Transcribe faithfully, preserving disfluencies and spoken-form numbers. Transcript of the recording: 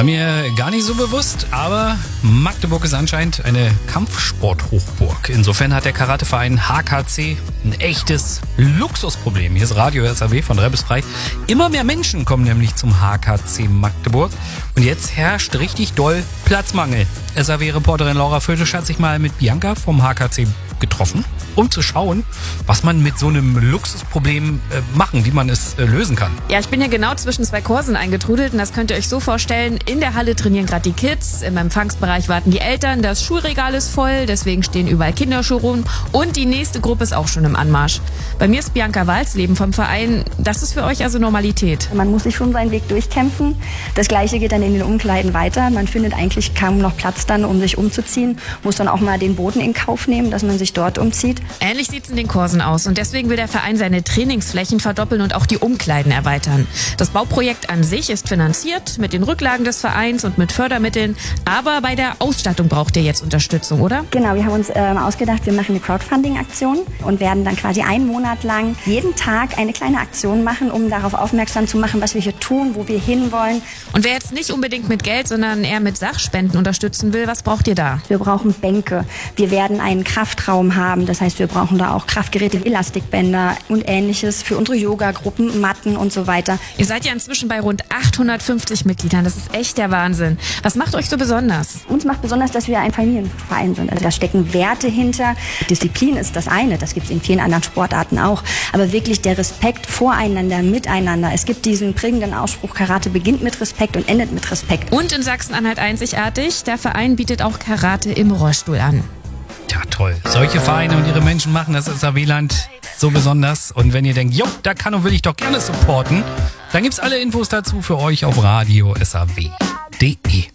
War mir gar nicht so bewusst, aber Magdeburg ist anscheinend eine Kampfsport-Hochburg. Insofern hat der Karateverein H K C ein echtes Luxusproblem. Hier ist Radio S A W von drei bis frei. Immer mehr Menschen kommen nämlich zum H K C Magdeburg. Und jetzt herrscht richtig doll Platzmangel. S A W-Reporterin Laura Fötisch hat sich mal mit Bianca vom H K C getroffen, um zu schauen, was man mit so einem Luxusproblem äh, machen, wie man es äh, lösen kann. Ja, ich bin ja genau zwischen zwei Kursen eingetrudelt und das könnt ihr euch so vorstellen. In der Halle trainieren gerade die Kids, im Empfangsbereich warten die Eltern, das Schulregal ist voll, deswegen stehen überall Kinderschuhe rum und die nächste Gruppe ist auch schon im Anmarsch. Bei mir ist Bianca Walsleben vom Verein. Das ist für euch also Normalität? Man muss sich schon seinen Weg durchkämpfen. Das Gleiche geht dann in den Umkleiden weiter. Man findet eigentlich kaum noch Platz dann, um sich umzuziehen, muss dann auch mal den Boden in Kauf nehmen, dass man sich dort umzieht. Ähnlich sieht es in den Kursen aus und deswegen will der Verein seine Trainingsflächen verdoppeln und auch die Umkleiden erweitern. Das Bauprojekt an sich ist finanziert mit den Rücklagen des Vereins und mit Fördermitteln, aber bei der Ausstattung braucht ihr jetzt Unterstützung, oder? Genau, wir haben uns ähm, ausgedacht, wir machen eine Crowdfunding-Aktion und werden dann quasi einen Monat lang jeden Tag eine kleine Aktion machen, um darauf aufmerksam zu machen, was wir hier tun, wo wir hinwollen. Und wer jetzt nicht unbedingt mit Geld, sondern eher mit Sachspenden unterstützen will, was braucht ihr da? Wir brauchen Bänke, wir werden einen Kraftraum haben, das heißt, wir brauchen da auch Kraftgeräte, Elastikbänder und ähnliches für unsere Yoga-Gruppen, Matten und so weiter. Ihr seid ja inzwischen bei rund achthundertfünfzig Mitgliedern, das ist echt der Wahnsinn. Was macht euch so besonders? Uns macht besonders, dass wir ein Familienverein sind. Also da stecken Werte hinter. Disziplin ist das eine, das gibt es in vielen anderen Sportarten auch. Aber wirklich der Respekt voreinander, miteinander. Es gibt diesen prägenden Ausspruch, Karate beginnt mit Respekt und endet mit Respekt. Und in Sachsen-Anhalt einzigartig, der Verein bietet auch Karate im Rollstuhl an. Ja, toll. Solche Vereine und ihre Menschen machen das S A W-Land so besonders. Und wenn ihr denkt, jo, da kann und will ich doch gerne supporten, dann gibt's alle Infos dazu für euch auf radio s a w punkt d e.